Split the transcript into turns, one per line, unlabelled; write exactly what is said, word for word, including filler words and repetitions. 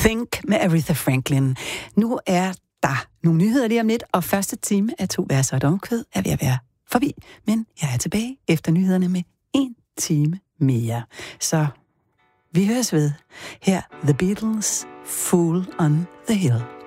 Think med Aretha Franklin. Nu er der nogle nyheder lige om lidt, og første time af To Værser og et Omkvæd er ved at være forbi. Men jeg er tilbage efter nyhederne med en time mere. Så vi høres ved. Her The Beatles, Fool on the Hill.